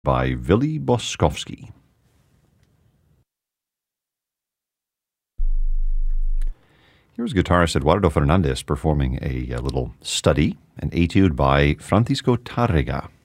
by Willy Boskovsky. Here's guitarist Eduardo Fernandez performing a little study, an etude by Francisco Tárrega.